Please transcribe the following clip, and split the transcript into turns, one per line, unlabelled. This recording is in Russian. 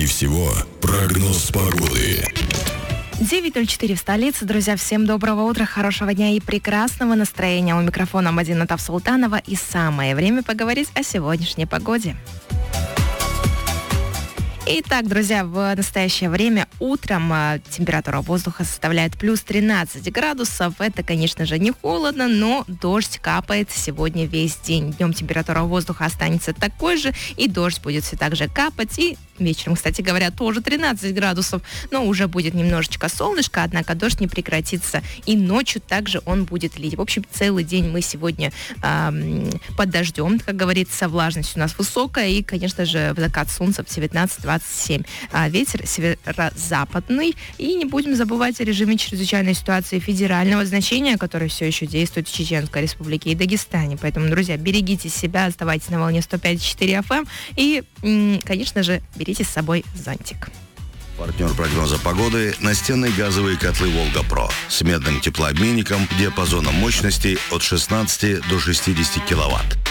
всего прогноз погоды.
9:04 в столице. Друзья, всем доброго утра, хорошего дня и прекрасного настроения. У микрофона Мадина Тавсултанова. И самое время поговорить о сегодняшней погоде. Итак, друзья, в настоящее время утром температура воздуха составляет плюс 13 градусов. Это, конечно же, не холодно, но дождь капает сегодня весь день. Днем температура воздуха останется такой же, и дождь будет все так же капать. И вечером, кстати говоря, тоже 13 градусов, но уже будет немножечко солнышко, однако дождь не прекратится. И ночью также он будет лить. В общем, целый день мы сегодня под дождем, как говорится, влажность у нас высокая. И, конечно же, в закат солнца в 19-27. Ветер северо-западный. И не будем забывать о режиме чрезвычайной ситуации федерального значения, который все еще действует в Чеченской Республике и Дагестане. Поэтому, друзья, берегите себя, оставайтесь на волне 105.4 FM и, конечно же, берите с собой зонтик.
Партнер прогноза погоды – настенные газовые котлы «Волга-Про» с медным теплообменником диапазоном мощностей от 16 до 60 киловатт.